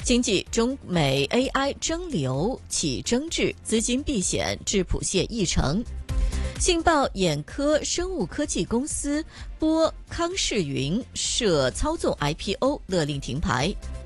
经济中美 AI 争流起争执，资金避险致普泻议程。信报眼科生物科技公司波康世云涉操纵 IPO 勒令停牌。